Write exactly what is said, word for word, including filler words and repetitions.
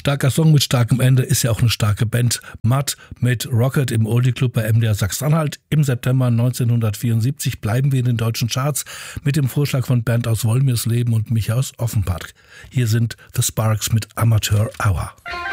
Starker Song mit starkem Ende, ist ja auch eine starke Band. Mud mit Rocket im Oldie Club bei M D R Sachsen-Anhalt. Im September neunzehnhundertvierundsiebzig bleiben wir in den deutschen Charts mit dem Vorschlag von Bernd aus Wolmirsleben und Micha aus Offenbach. Hier sind The Sparks mit Amateur Hour.